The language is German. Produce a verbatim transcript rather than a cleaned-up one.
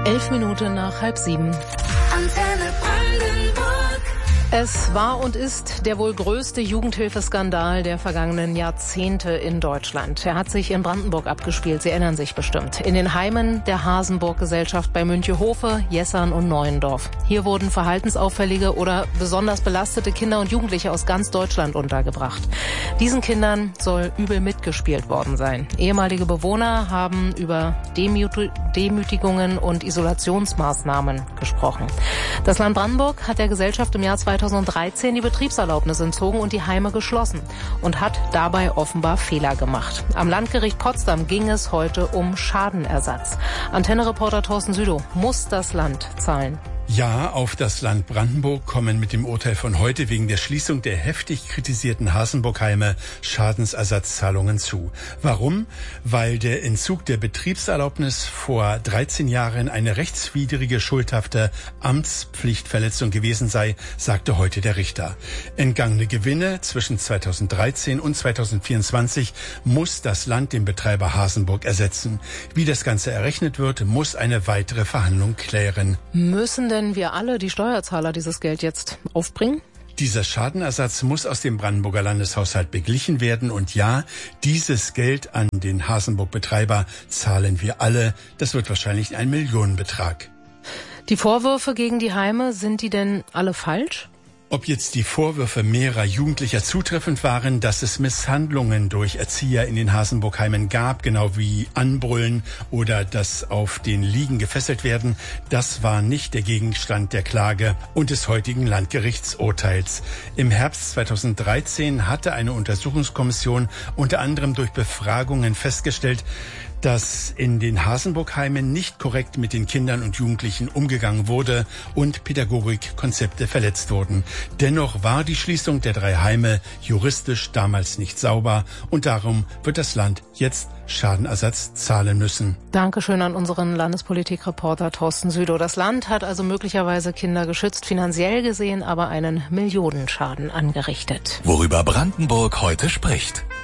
Elf Minuten nach halb sieben. Antenne Brandenburg. Es war und ist der wohl größte Jugendhilfeskandal der vergangenen Jahrzehnte in Deutschland. Er hat sich in Brandenburg abgespielt, Sie erinnern sich bestimmt. In den Heimen der Hasenburg-Gesellschaft bei Münchehofe, Jessern und Neuendorf. Hier wurden verhaltensauffällige oder besonders belastete Kinder und Jugendliche aus ganz Deutschland untergebracht. Diesen Kindern soll übel mitgespielt worden sein. Ehemalige Bewohner haben über Demüt- Demütigungen und Isolationsmaßnahmen gesprochen. Das Land Brandenburg hat der Gesellschaft im Jahr zweitausenddreizehn die Betriebserlaubnis entzogen und die Heime geschlossen und hat dabei offenbar Fehler gemacht. Am Landgericht Potsdam ging es heute um Schadenersatz. Antenne-Reporter Thorsten Südow, muss das Land zahlen? Ja, auf das Land Brandenburg kommen mit dem Urteil von heute wegen der Schließung der heftig kritisierten Hasenburg-Heime Schadensersatzzahlungen zu. Warum? Weil der Entzug der Betriebserlaubnis vor dreizehn Jahren eine rechtswidrige, schuldhafte Amtspflichtverletzung gewesen sei, sagte heute der Richter. Entgangene Gewinne zwischen zweitausenddreizehn und zweitausendvierundzwanzig muss das Land dem Betreiber Hasenburg ersetzen. Wie das Ganze errechnet wird, muss eine weitere Verhandlung klären. Müssen denn wir alle, die Steuerzahler, dieses Geld jetzt aufbringen? Dieser Schadenersatz muss aus dem Brandenburger Landeshaushalt beglichen werden. Und ja, dieses Geld an den Hasenburg-Betreiber zahlen wir alle. Das wird wahrscheinlich ein Millionenbetrag. Die Vorwürfe gegen die Heime, sind die denn alle falsch? Ob jetzt die Vorwürfe mehrerer Jugendlicher zutreffend waren, dass es Misshandlungen durch Erzieher in den Hasenburg-Heimen gab, genau wie Anbrüllen oder das auf den Liegen gefesselt werden, das war nicht der Gegenstand der Klage und des heutigen Landgerichtsurteils. Im Herbst zweitausenddreizehn hatte eine Untersuchungskommission unter anderem durch Befragungen festgestellt, dass in den Hasenburg-Heimen nicht korrekt mit den Kindern und Jugendlichen umgegangen wurde und Pädagogikkonzepte verletzt wurden. Dennoch war die Schließung der drei Heime juristisch damals nicht sauber und darum wird das Land jetzt Schadenersatz zahlen müssen. Dankeschön an unseren Landespolitikreporter Thorsten Südow. Das Land hat also möglicherweise Kinder geschützt, finanziell gesehen aber einen Millionenschaden angerichtet. Worüber Brandenburg heute spricht.